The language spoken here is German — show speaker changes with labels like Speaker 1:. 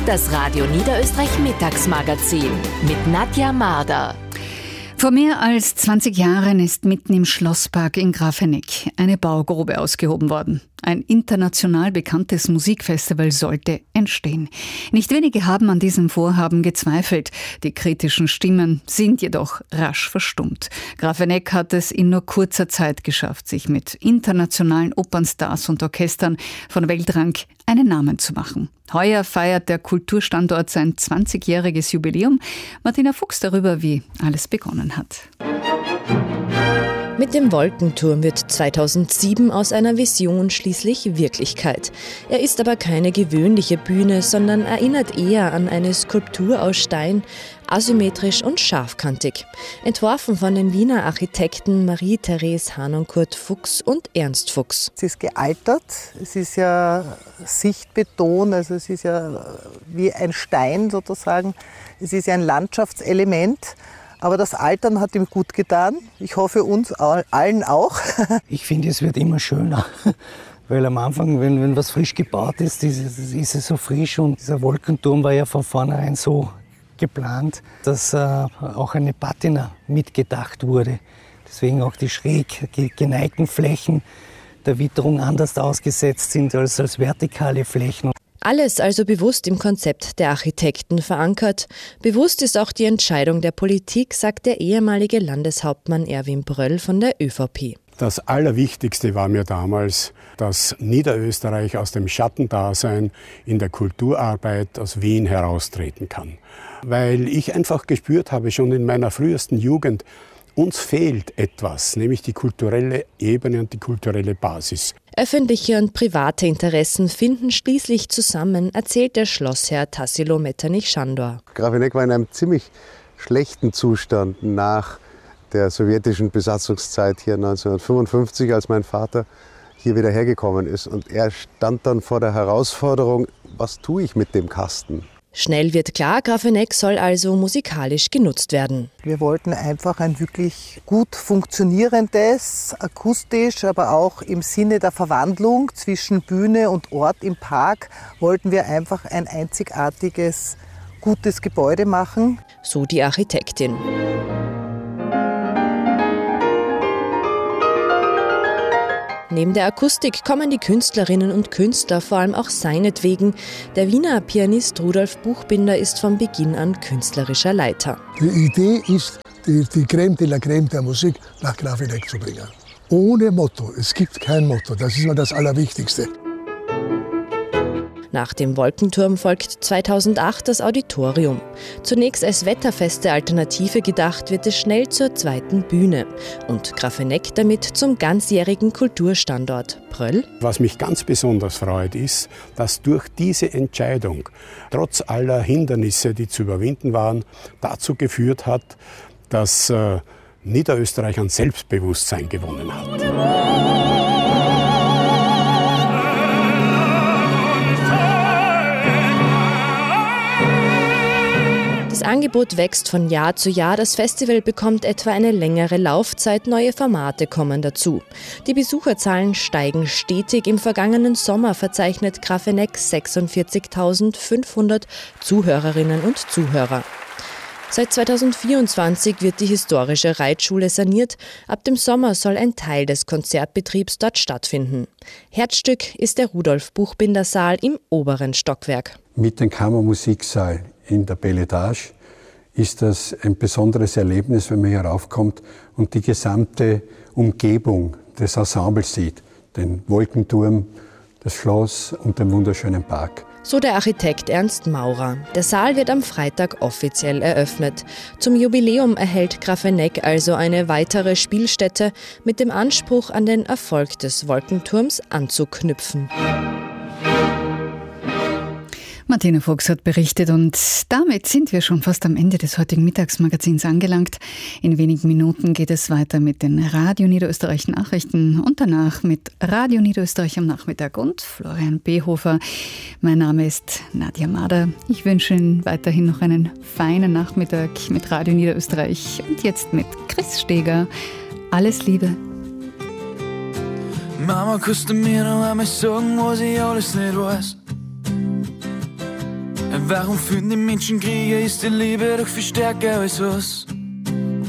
Speaker 1: Das Radio Niederösterreich Mittagsmagazin mit Nadja Marder.
Speaker 2: Vor mehr als 20 Jahren ist mitten im Schlosspark in Grafeneck eine Baugrube ausgehoben worden. Ein international bekanntes Musikfestival sollte entstehen. Nicht wenige haben an diesem Vorhaben gezweifelt. Die kritischen Stimmen sind jedoch rasch verstummt. Grafeneck hat es in nur kurzer Zeit geschafft, sich mit internationalen Opernstars und Orchestern von Weltrang einen Namen zu machen. Heuer feiert der Kulturstandort sein 20-jähriges Jubiläum. Martina Fuchs darüber, wie alles begonnen hat.
Speaker 3: Mit dem Wolkenturm wird 2007 aus einer Vision schließlich Wirklichkeit. Er ist aber keine gewöhnliche Bühne, sondern erinnert eher an eine Skulptur aus Stein, asymmetrisch und scharfkantig. Entworfen von den Wiener Architekten Marie-Therese Hanoncourt Fuchs und Ernst Fuchs.
Speaker 4: Es ist gealtert, es ist ja Sichtbeton, also es ist ja wie ein Stein sozusagen. Es ist ja ein Landschaftselement. Aber das Altern hat ihm gut getan. Ich hoffe, uns allen auch.
Speaker 5: Ich finde, es wird immer schöner. Weil am Anfang, wenn was frisch gebaut ist, ist es so frisch. Und dieser Wolkenturm war ja von vornherein so geplant, dass auch eine Patina mitgedacht wurde. Deswegen auch die schräg geneigten Flächen der Witterung anders ausgesetzt sind als vertikale Flächen.
Speaker 3: Alles also bewusst im Konzept der Architekten verankert. Bewusst ist auch die Entscheidung der Politik, sagt der ehemalige Landeshauptmann Erwin Bröll von der ÖVP.
Speaker 6: Das Allerwichtigste war mir damals, dass Niederösterreich aus dem Schattendasein in der Kulturarbeit aus Wien heraustreten kann. Weil ich einfach gespürt habe, schon in meiner frühesten Jugend, uns fehlt etwas, nämlich die kulturelle Ebene und die kulturelle Basis.
Speaker 3: Öffentliche und private Interessen finden schließlich zusammen, erzählt der Schlossherr Tassilo Metternich-Schandor.
Speaker 7: Grafeneck war in einem ziemlich schlechten Zustand nach der sowjetischen Besatzungszeit hier 1955, als mein Vater hier wieder hergekommen ist. Und er stand dann vor der Herausforderung, was tue ich mit dem Kasten?
Speaker 3: Schnell wird klar, Grafeneck soll also musikalisch genutzt werden.
Speaker 4: Wir wollten einfach ein wirklich gut funktionierendes, akustisch, aber auch im Sinne der Verwandlung zwischen Bühne und Ort im Park, wollten wir einfach ein einzigartiges, gutes Gebäude machen.
Speaker 3: So die Architektin. Neben der Akustik kommen die Künstlerinnen und Künstler, vor allem auch seinetwegen. Der Wiener Pianist Rudolf Buchbinder ist von Beginn an künstlerischer Leiter.
Speaker 8: Die Idee ist, die Crème de la Crème der Musik nach Grafeneck zu bringen. Ohne Motto. Es gibt kein Motto. Das ist immer das Allerwichtigste.
Speaker 3: Nach dem Wolkenturm folgt 2008 das Auditorium. Zunächst als wetterfeste Alternative gedacht, wird es schnell zur zweiten Bühne. Und Grafeneck damit zum ganzjährigen Kulturstandort. Bröll?
Speaker 6: Was mich ganz besonders freut, ist, dass durch diese Entscheidung, trotz aller Hindernisse, die zu überwinden waren, dazu geführt hat, dass Niederösterreich an Selbstbewusstsein gewonnen hat.
Speaker 3: Das Angebot wächst von Jahr zu Jahr. Das Festival bekommt etwa eine längere Laufzeit. Neue Formate kommen dazu. Die Besucherzahlen steigen stetig. Im vergangenen Sommer verzeichnet Grafeneck 46.500 Zuhörerinnen und Zuhörer. Seit 2024 wird die historische Reitschule saniert. Ab dem Sommer soll ein Teil des Konzertbetriebs dort stattfinden. Herzstück ist der Rudolf-Buchbinder-Saal im oberen Stockwerk.
Speaker 9: Mit dem Kammermusiksaal in der Bel Etage ist das ein besonderes Erlebnis, wenn man hier raufkommt und die gesamte Umgebung des Ensembles sieht. Den Wolkenturm, das Schloss und den wunderschönen Park.
Speaker 3: So der Architekt Ernst Maurer. Der Saal wird am Freitag offiziell eröffnet. Zum Jubiläum erhält Grafeneck also eine weitere Spielstätte mit dem Anspruch, an den Erfolg des Wolkenturms anzuknüpfen.
Speaker 2: Martina Fuchs hat berichtet und damit sind wir schon fast am Ende des heutigen Mittagsmagazins angelangt. In wenigen Minuten geht es weiter mit den Radio Niederösterreich Nachrichten und danach mit Radio Niederösterreich am Nachmittag und Florian Behofer. Mein Name ist Nadja Marder. Ich wünsche Ihnen weiterhin noch einen feinen Nachmittag mit Radio Niederösterreich und jetzt mit Chris Steger. Alles Liebe.
Speaker 10: Mama kostet mir noch einmal sagen, was ich alles nicht weiß. Warum führen die Menschen Kriege? Ist die Liebe doch viel stärker als was?